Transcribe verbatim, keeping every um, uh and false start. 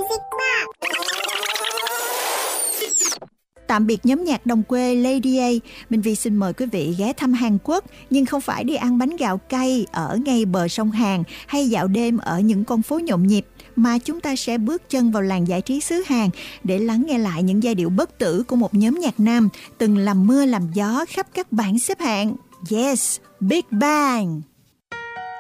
Music Box. Tạm biệt nhóm nhạc đồng quê Lady A, Minh Vi xin mời quý vị ghé thăm Hàn Quốc, nhưng không phải đi ăn bánh gạo cay ở ngay bờ sông Hàn hay dạo đêm ở những con phố nhộn nhịp, mà chúng ta sẽ bước chân vào làng giải trí xứ Hàn để lắng nghe lại những giai điệu bất tử của một nhóm nhạc nam từng làm mưa làm gió khắp các bảng xếp hạng. Yes, Big Bang!